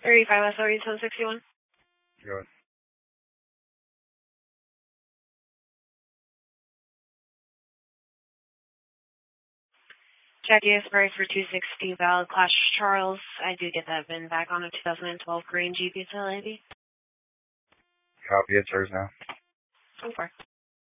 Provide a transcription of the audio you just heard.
35 SRE 1061. Good. Jackie Asbury for 260 valid Clash Charles. I do get that VIN back on a 2012 green Jeep utility. Copy, it's hers now. So far.